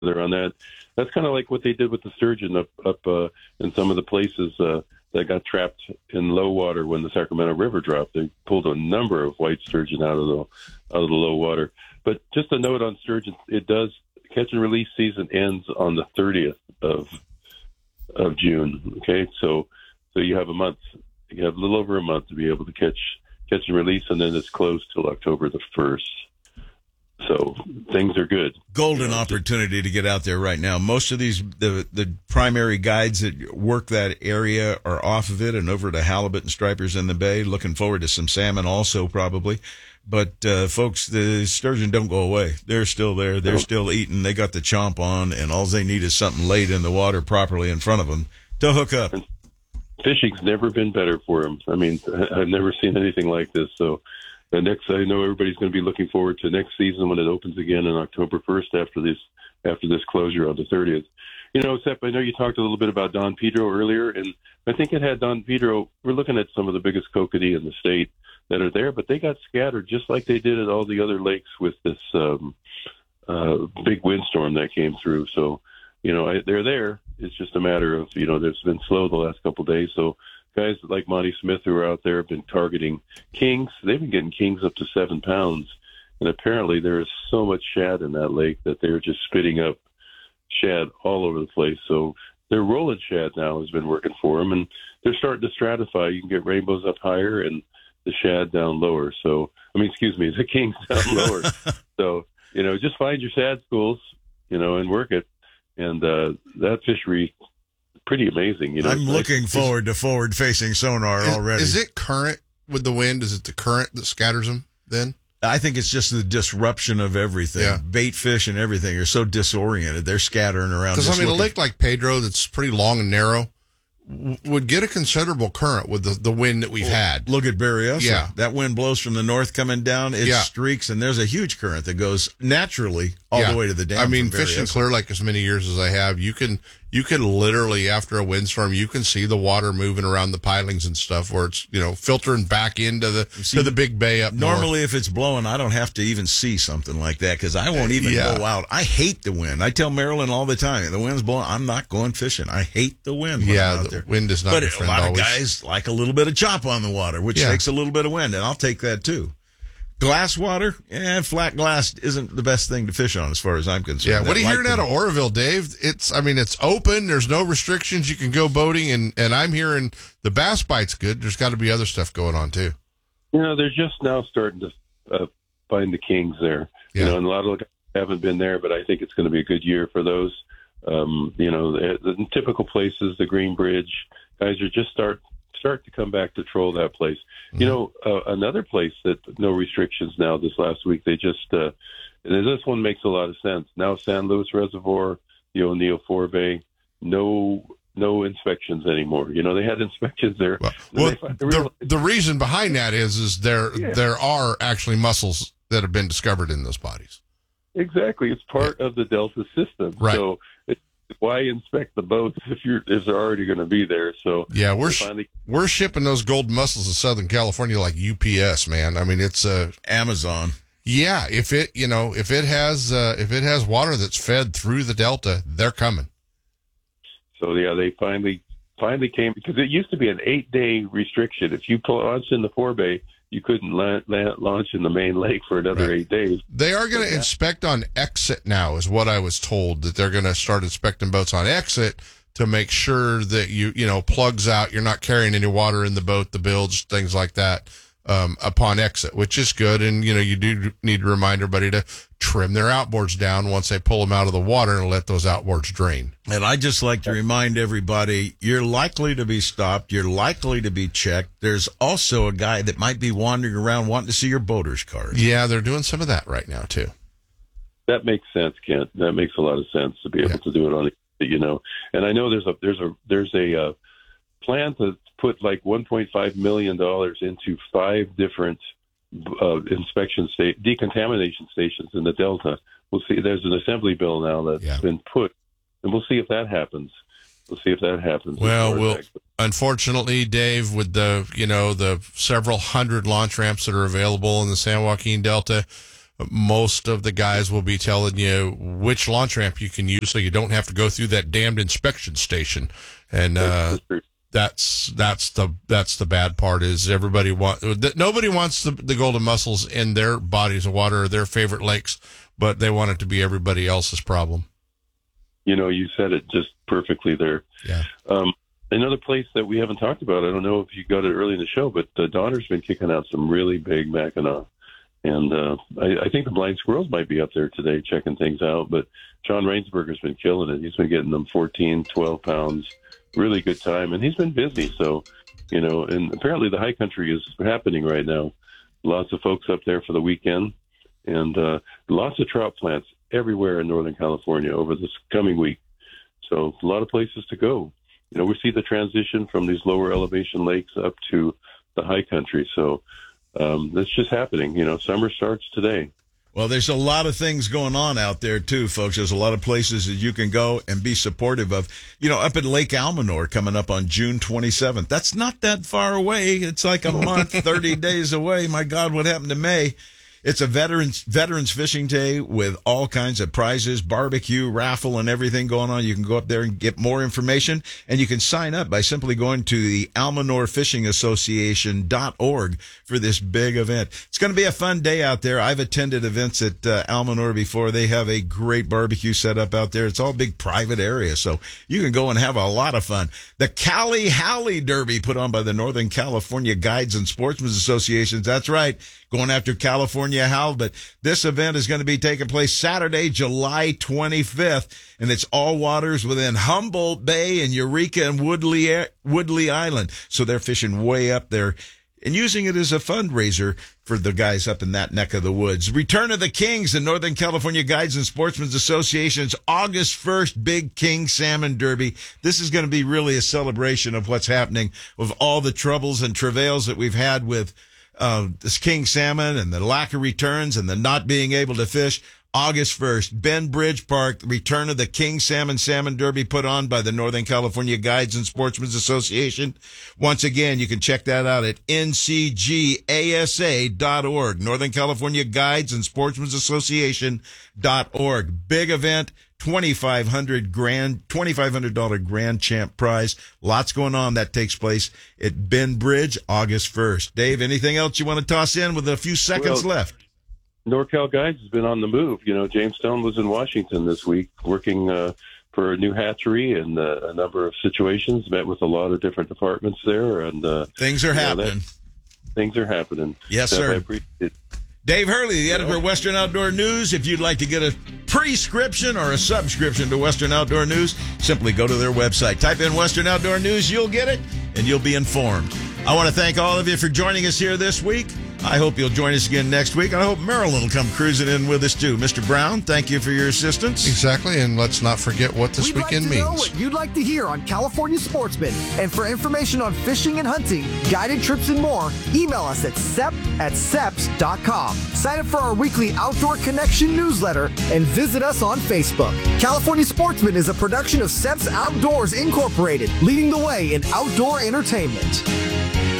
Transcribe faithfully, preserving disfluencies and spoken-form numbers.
on that. That's kind of like what they did with the sturgeon up up uh, in some of the places uh, that got trapped in low water when the Sacramento River dropped. They pulled a number of white sturgeon out of the out of the low water. But just a note on sturgeon, it does catch and release season ends on the thirtieth of of June. Okay, so so you have a month, you have a little over a month to be able to catch catch and release, and then it's closed till October the first. So things are good. Golden you know, opportunity to get out there right now. Most of these, the the primary guides that work that area are off of it and over to halibut and stripers in the bay. Looking forward to some salmon also probably. But, uh, folks, the sturgeon don't go away. They're still there. They're still eating. They got the chomp on, and all they need is something laid in the water properly in front of them to hook up. And fishing's never been better for them. I mean, I've never seen anything like this. So the next, I know everybody's going to be looking forward to next season when it opens again on October first after this after this closure on the thirtieth. You know, Sepp, I know you talked a little bit about Don Pedro earlier, and I think it had Don Pedro. We're looking at some of the biggest kokanee in the state that are there, but they got scattered just like they did at all the other lakes with this um, uh, big windstorm that came through. So, you know, I, they're there. It's just a matter of, you know, it's been slow the last couple of days. So guys like Monty Smith who are out there have been targeting kings. They've been getting kings up to seven pounds. And apparently there is so much shad in that lake that they're just spitting up shad all over the place. So their rolling shad now has been working for them, and they're starting to stratify. You can get rainbows up higher and the shad down lower. So, I mean, excuse me, the kings down lower. So, you know, just find your shad schools, you know, and work it. And uh, that fishery, pretty amazing. You know, I'm looking nice. forward to forward-facing sonar is, already. Is it current with the wind? Is it the current that scatters them then? I think it's just the disruption of everything. Yeah. Bait fish and everything are so disoriented. They're scattering around. Because, I mean, looking. a lake like Pedro that's pretty long and narrow would get a considerable current with the, the wind that we've had. Look at Berryessa. Yeah. That wind blows from the north coming down. It yeah. streaks, and there's a huge current that goes naturally all yeah. the way to the dam. I mean, fishing Clear Lake as many years as I have, you can you can literally, after a windstorm, you can see the water moving around the pilings and stuff where it's, you know, filtering back into the see, to the big bay up normally north. If it's blowing, I don't have to even see something like that because I won't even yeah. go out. I hate the wind. I tell Marilyn all the time, the wind's blowing, I'm not going fishing. I hate the wind when yeah, I'm out the there. wind is not But a a lot always. of guys like a little bit of chop on the water, which yeah. takes a little bit of wind, and I'll take that too. Glass water, eh, flat glass isn't the best thing to fish on as far as I'm concerned. Yeah, what are you like hearing out of Oroville, Dave? It's, I mean, it's open. There's no restrictions. You can go boating, and, and I'm hearing the bass bite's good. There's got to be other stuff going on, too. You know, they're just now starting to uh, find the kings there. Yeah. You know, and a lot of them haven't been there, but I think it's going to be a good year for those. Um, you know, the, the typical places, the Green Bridge, guys are just start start to come back to troll that place. Mm-hmm. You know, uh, another place that no restrictions now this last week, they just, uh, and this one makes a lot of sense. Now San Luis Reservoir, the O'Neill Forebay, no no inspections anymore. You know, they had inspections there. Well, well the, the reason behind that is is there yeah. there are actually mussels that have been discovered in those bodies. Exactly. It's part yeah. of the Delta system. Right. So it, why inspect the boats if you're if they're already going to be there? So yeah, we're finally- we're shipping those golden mussels to Southern California like U P S, man. I mean, it's uh, Amazon. Yeah, if it you know if it has uh, if it has water that's fed through the Delta, they're coming. So yeah, they finally finally came because it used to be an eight day restriction. If you launched in the forebay, you couldn't la- la- launch in the main lake for another right. eight days. They are going to yeah. inspect on exit now, is what I was told, that they're going to start inspecting boats on exit to make sure that you, you know, plugs out, you're not carrying any water in the boat, the bilge, things like that, um, upon exit, which is good. And, you know, you do need to remind everybody to trim their outboards down once they pull them out of the water and let those outboards drain. And I just like to remind everybody, you're likely to be stopped. You're likely to be checked. There's also a guy that might be wandering around wanting to see your boater's card. Yeah, they're doing some of that right now, too. That makes sense, Kent. That makes a lot of sense to be able yeah. to do it on, you know. And I know there's a there's a there's a uh, plan to put like one point five million dollars into five different uh, inspection state decontamination stations in the Delta. We'll see. There's an assembly bill now that's yeah. been put, and we'll see if that happens. We'll see if that happens. Well, we'll unfortunately, Dave, with the you know the several hundred launch ramps that are available in the San Joaquin Delta, most of the guys will be telling you which launch ramp you can use so you don't have to go through that damned inspection station. And uh, that's that's the that's the bad part is everybody want nobody wants the, the golden mussels in their bodies of water or their favorite lakes, but they want it to be everybody else's problem. You know, you said it just perfectly there. Yeah. Um, another place that we haven't talked about, I don't know if you got it early in the show, but the Donner's been kicking out some really big Mackinac. And uh, I, I think the Blind Squirrels might be up there today checking things out. But John Rainsberger's been killing it. He's been getting them fourteen, twelve pounds. Really good time. And he's been busy. So, you know, and apparently the high country is happening right now. Lots of folks up there for the weekend. And uh, lots of trout plants everywhere in Northern California over this coming week. So a lot of places to go. You know, we see the transition from these lower elevation lakes up to the high country. So um, that's just happening. You know, summer starts today. Well, there's a lot of things going on out there, too, folks. There's a lot of places that you can go and be supportive of. You know, up at Lake Almanor coming up on June twenty-seventh. That's not that far away. It's like a month, thirty days away. My God, what happened to May? It's a veterans veterans fishing day with all kinds of prizes, barbecue, raffle, and everything going on. You can go up there and get more information, and you can sign up by simply going to the Almanor Fishing Association dot org for this big event. It's going to be a fun day out there. I've attended events at uh, Almanor before. They have a great barbecue set up out there. It's all big private area, so you can go and have a lot of fun. The Cali Halley Derby put on by the Northern California Guides and Sportsmen's Associations. That's right. Going after California halibut. This event is going to be taking place Saturday, July twenty-fifth, and it's all waters within Humboldt Bay and Eureka and Woodley, Woodley Island. So they're fishing way up there and using it as a fundraiser for the guys up in that neck of the woods. Return of the Kings, the Northern California Guides and Sportsmen's Association's August first Big King Salmon Derby. This is going to be really a celebration of what's happening with all the troubles and travails that we've had with Uh, this king salmon and the lack of returns and the not being able to fish. August first, Bend Bridge Park, return of the King Salmon Salmon Derby put on by the Northern California Guides and Sportsmen's Association. Once again, you can check that out at N C G A S A dot org, Northern California Guides and Sportsmen's Association dot org. Big event. twenty-five hundred grand, twenty-five hundred dollars grand champ prize. Lots going on. That takes place at Bend Bridge, August first. Dave, anything else you want to toss in with a few seconds well, left? NorCal Guides has been on the move. You know, James Stone was in Washington this week working uh, for a new hatchery and uh, a number of situations, met with a lot of different departments there. and uh, Things are happening. Know, that, things are happening. Yes, Steph, sir. I appreciate it. Dave Hurley, the editor of Western Outdoor News. If you'd like to get a prescription or a subscription to Western Outdoor News, simply go to their website. Type in Western Outdoor News, you'll get it, and you'll be informed. I want to thank all of you for joining us here this week. I hope you'll join us again next week. I hope Marilyn will come cruising in with us, too. Mister Brown, thank you for your assistance. Exactly, and let's not forget what this We'd weekend like to means. know what you'd like to hear on California Sportsman. And for information on fishing and hunting, guided trips and more, email us at sep at seps dot com. Sign up for our weekly Outdoor Connection newsletter and visit us on Facebook. California Sportsman is a production of Seps Outdoors Incorporated, leading the way in outdoor entertainment.